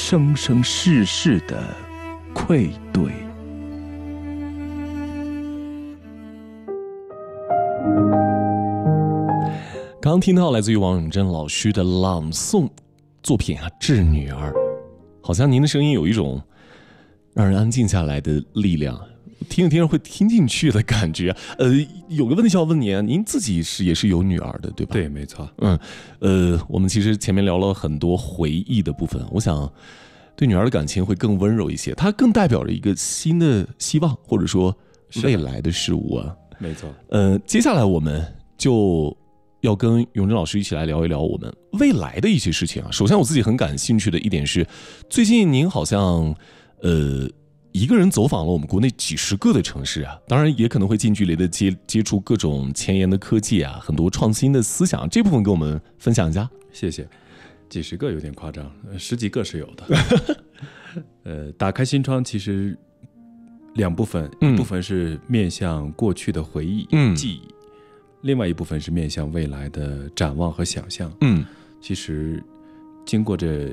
生生世世的愧对。 刚听到来自于王永贞老师的朗诵作品《致女儿》，好像您的声音有一种让人安静下来的力量，听着听着会听进去的感觉。有个问题要问您，您自己也是有女儿的，对吧？ 对，没错。 我们其实前面聊了很多回忆的部分，我想对女儿的感情会更温柔一些，它更代表着一个新的希望，或者说未来的事物啊。 没错。 接下来我们就要跟永贞老师一起来聊一聊我们未来的一些事情啊。首先我自己很感兴趣的一点是，最近您好像一个人走访了我们国内几十个的城市啊，当然也可能会近距离的接触各种前沿的科技啊，很多创新的思想，这部分跟我们分享一下。 谢谢。几十个有点夸张，10几个是有的。打开心窗其实两部分，一部分是面向过去的回忆、记忆，另外一部分是面向未来的展望和想象。其实经过这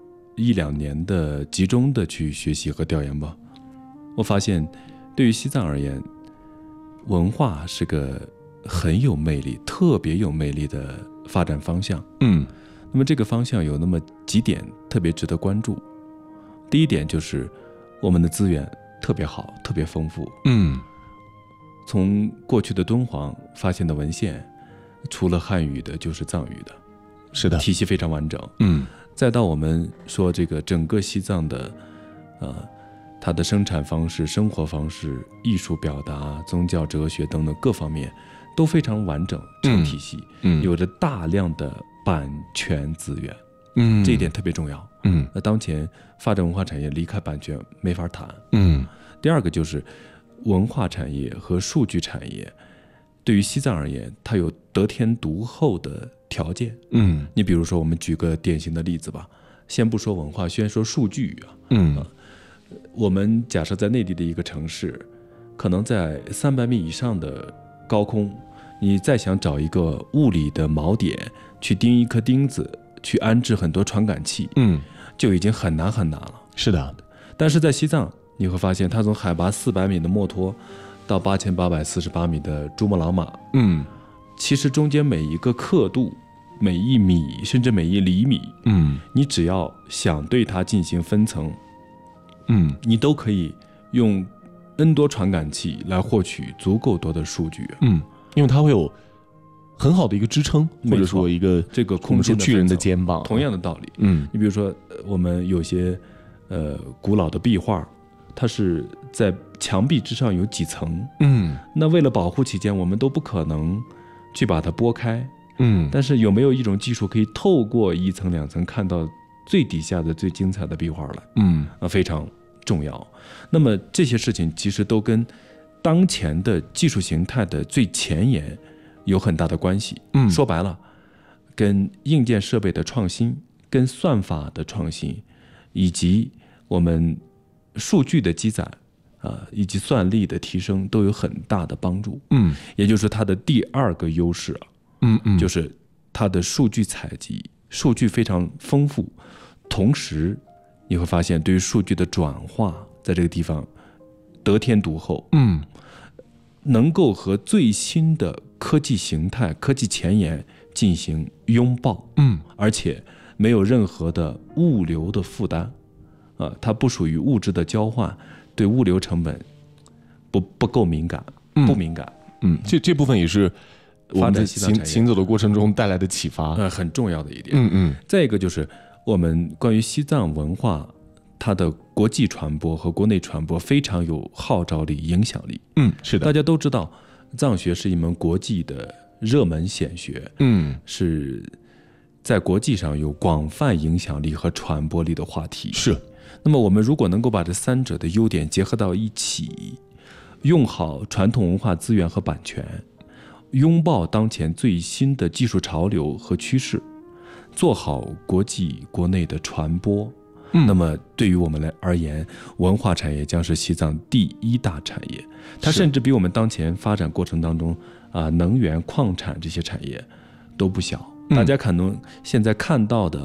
1、2年的集中的去学习和调研吧，我发现对于西藏而言，文化是个很有魅力、特别有魅力的发展方向。那么这个方向有那么几点特别值得关注。第一点就是我们的资源特别好，特别丰富。从过去的敦煌发现的文献，除了汉语的就是藏语的， 是的， 体系非常完整。再到我们说这个整个西藏的它的生产方式、生活方式、艺术表达、宗教哲学等等各方面都非常完整成体系，有着大量的版权资源。这一点特别重要。那当前发展文化产业离开版权没法谈。第二个就是文化产业和数据产业对于西藏而言，它有得天独厚的条件。你比如说我们举个典型的例子吧，先不说文化，先说数据啊。我们假设在内地的一个城市，可能在300米以上的高空，你再想找一个物理的锚点去钉一颗钉子，去安置很多传感器，就已经很难很难了。 是的。 但是在西藏你会发现，它从海拔400米的墨脱到8848米的珠穆朗玛，其实中间每一个刻度、每1米甚至每1厘米，你只要想对它进行分层，你都可以用 N 多传感器来获取足够多的数据。 因为它会有很好的一个支撑，或者说一个这个空间的巨人的肩膀。 同样的道理。你比如说我们有些古老的壁画，它是在墙壁之上有几层，那为了保护起见，我们都不可能去把它拨开。但是有没有一种技术可以透过1层2层看到最底下的最精彩的壁画来？非常重要。那么这些事情其实都跟当前的技术形态的最前沿有很大的关系。说白了，跟硬件设备的创新、跟算法的创新，以及我们数据的积攒以及算力的提升都有很大的帮助。也就是它的第2个优势就是它的数据采集，数据非常丰富，同时你会发现对于数据的转化在这个地方得天独厚。能够和最新的科技形态、科技前沿进行拥抱。而且没有任何的物流的负担。它不属于物质的交换，对物流成本不够敏感，不敏感。 这部分也是我们在行走的过程中带来的启发， 很重要的一点。再一个就是我们关于西藏文化，它的国际传播和国内传播非常有号召力、影响力。 是的， 大家都知道，藏学是一门国际的热门显学，是在国际上有广泛影响力和传播力的话题。 是。 那么我们如果能够把这3者的优点结合到一起，用好传统文化资源和版权，拥抱当前最新的技术潮流和趋势，做好国际国内的传播，那么对于我们而言，文化产业将是西藏第1大产业，它甚至比我们当前发展过程当中能源、矿产这些产业都不小。大家可能现在看到的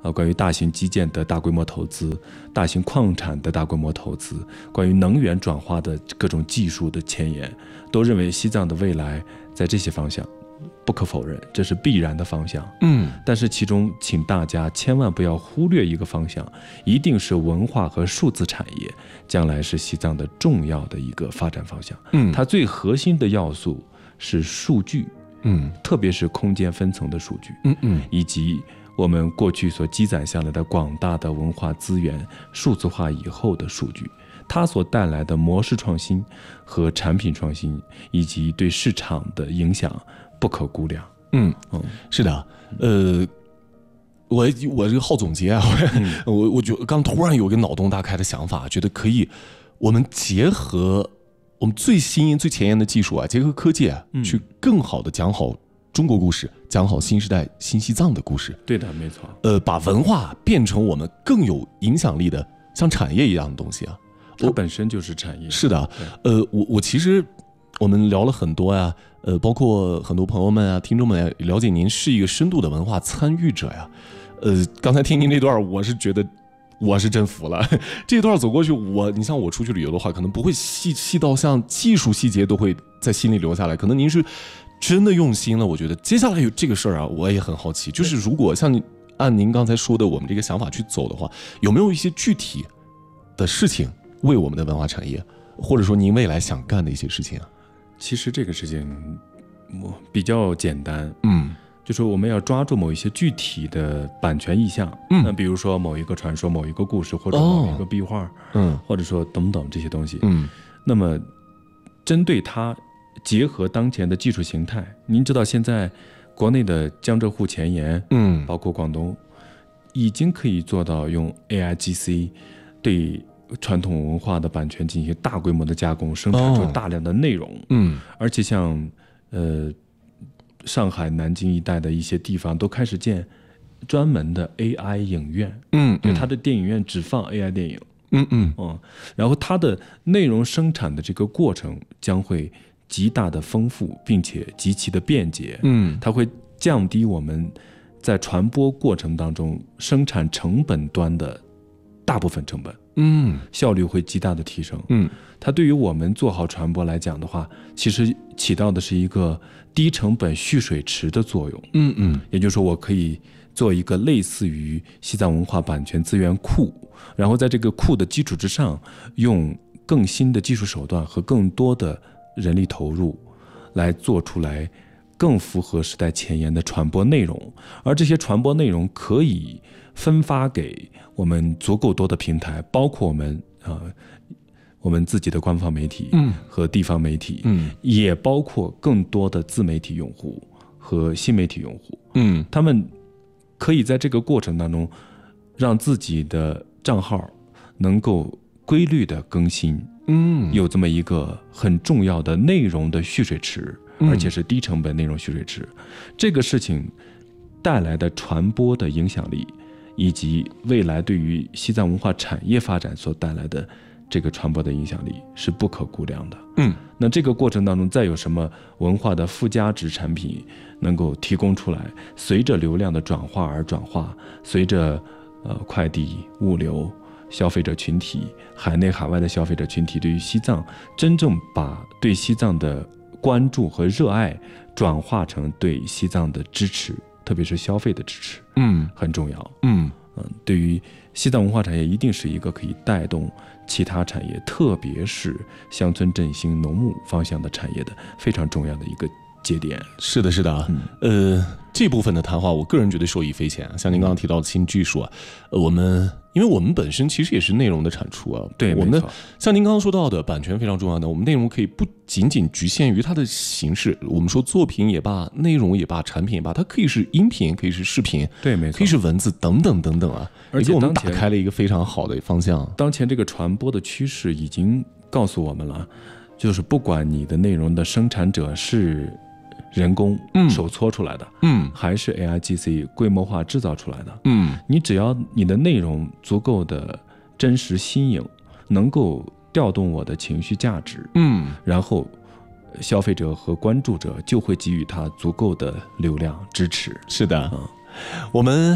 关于大型基建的大规模投资，大型矿产的大规模投资，关于能源转化的各种技术的前沿，都认为西藏的未来在这些方向不可否认，这是必然的方向。但是其中请大家千万不要忽略一个方向，一定是文化和数字产业将来是西藏的重要的一个发展方向。它最核心的要素是数据，特别是空间分层的数据，以及我们过去所积攒下来的广大的文化资源数字化以后的数据，它所带来的模式创新和产品创新，以及对市场的影响不可估量。 是的，我这个好总结啊，我觉得刚突然有一个脑洞大开的想法，觉得可以，我们结合我们最新颖、最前沿的技术啊，结合科技啊，去更好的讲好中国故事，讲好新时代新西藏的故事。 对的，没错。 把文化变成我们更有影响力的像产业一样的东西啊。 它本身就是产业。 是的，我其实我们聊了很多呀，包括很多朋友们啊、听众们啊，了解您是一个深度的文化参与者呀。刚才听您这段，我是觉得我是真服了。这段走过去，你像我出去旅游的话，可能不会细到像技术细节都会在心里留下来。可能您是真的用心了。我觉得接下来有这个事儿啊，我也很好奇，就是如果像按您刚才说的我们这个想法去走的话，有没有一些具体的事情为我们的文化产业，或者说您未来想干的一些事情啊？ 其实这个事情比较简单，就是我们要抓住某一些具体的版权意向，那比如说某一个传说、某一个故事，或者某一个壁画，或者说等等这些东西，那么针对它，结合当前的技术形态，您知道现在国内的江浙沪前沿，包括广东，已经可以做到用 AIGC 对传统文化的版权进行大规模的加工，生产出大量的内容，而且像上海、南京一带的一些地方都开始建专门的 AI 影院，就它的电影院只放 AI 电影，然后它的内容生产的这个过程将会极大的丰富，并且极其的便捷，它会降低我们在传播过程当中生产成本端的大部分成本，效率会极大的提升，它对于我们做好传播来讲的话，其实起到的是一个低成本蓄水池的作用，也就是说我可以做一个类似于西藏文化版权资源库，然后在这个库的基础之上，用更新的技术手段和更多的人力投入来做出来更符合时代前沿的传播内容，而这些传播内容可以分发给我们足够多的平台，包括我们自己的官方媒体和地方媒体，也包括更多的自媒体用户和新媒体用户，他们可以在这个过程当中让自己的账号能够规律的更新，有这么一个很重要的内容的蓄水池，而且是低成本内容蓄水池，这个事情带来的传播的影响力，以及未来对于西藏文化产业发展所带来的这个传播的影响力是不可估量的。那这个过程当中再有什么文化的附加值产品能够提供出来，随着流量的转化而转化，随着快递物流消费者群体，海内海外的消费者群体对于西藏真正把对西藏的关注和热爱转化成对西藏的支持，特别是消费的支持，很重要。对于西藏文化产业一定是一个可以带动其他产业，特别是乡村振兴、农牧方向的产业的非常重要的一个节点。 是的，是的啊。这部分的谈话，我个人觉得受益匪浅啊。像您刚刚提到的新技术啊，因为我们本身其实也是内容的产出啊。 对， 我们的像您刚刚说到的版权非常重要的，我们内容可以不仅仅局限于它的形式，我们说作品也罢，内容也罢，产品也罢，它可以是音频，可以是视频， 对，没错， 可以是文字等等等等啊。 而且给我们打开了一个非常好的方向。 当前这个传播的趋势已经告诉我们了，就是不管你的内容的生产者是人工手搓出来的，还是 AIGC 规模化制造出来的，你只要你的内容足够的真实新颖，能够调动我的情绪价值，然后消费者和关注者就会给予他足够的流量支持。 是的，我们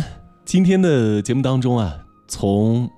今天的节目当中啊，从